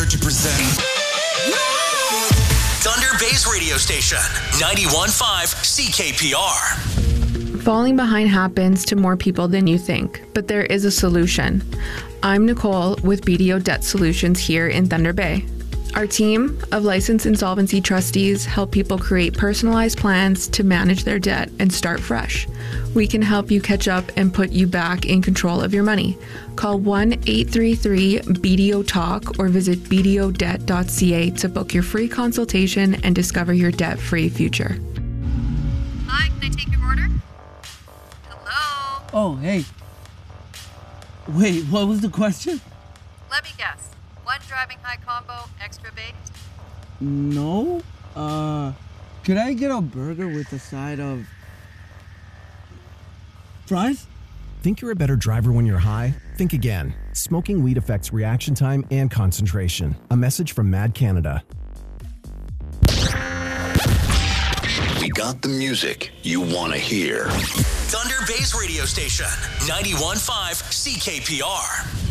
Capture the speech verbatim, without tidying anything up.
honored to present Thunder Bay's radio station, ninety-one point five C K P R. Falling behind happens to more people than you think, but there is a solution. I'm Nicole with B D O Debt Solutions here in Thunder Bay. Our team of licensed insolvency trustees help people create personalized plans to manage their debt and start fresh. We can help you catch up and put you back in control of your money. Call one eight three three B D O talk or visit b d o debt dot c a to book your free consultation and discover your debt-free future. Hi, can I take your order? Hello? Oh, hey. Wait, what was the question? Let me guess. One driving high combo, extra baked? No. Uh, could I get a burger with a side of fries? Think you're a better driver when you're high? Think again. Smoking weed affects reaction time and concentration. A message from Mad Canada. We got the music you want to hear. Thunder Bay's radio station, ninety-one point five C K P R.